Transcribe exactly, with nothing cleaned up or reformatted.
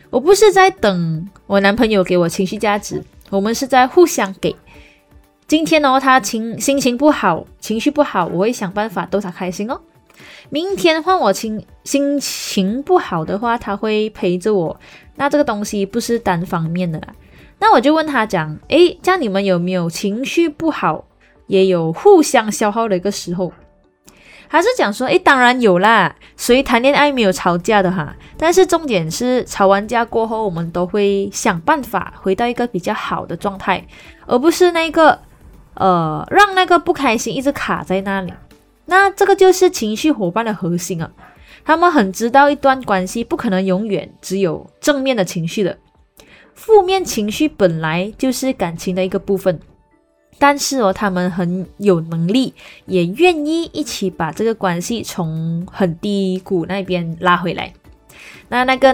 我不是在等我男朋友给我情绪价值，我们是在互相给。今天哦，他情心情不好，情绪不好，我会想办法逗他开心哦。明天换我情心情不好的话，他会陪着我。那这个东西不是单方面的啦。那我就问他讲，诶，这样你们有没有情绪不好，也有互相消耗的一个时候？还是讲说，诶，当然有啦，谁谈恋爱没有吵架的哈？但是重点是吵完架过后，我们都会想办法回到一个比较好的状态，而不是那个呃让那个不开心一直卡在那里。那这个就是情绪伙伴的核心啊，他们很知道一段关系不可能永远只有正面的情绪的，负面情绪本来就是感情的一个部分。但是哦，他们很有能力，也愿意一起把这个关系从很低谷那边拉回来。那那个